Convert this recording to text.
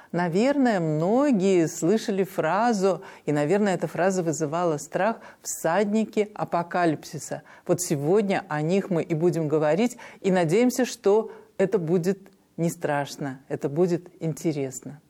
Наверное, многие слышали фразу, и, наверное, эта фраза вызывала страх: «Всадники апокалипсиса». Вот сегодня о них мы и будем говорить, и надеемся, что это будет не страшно, это будет интересно.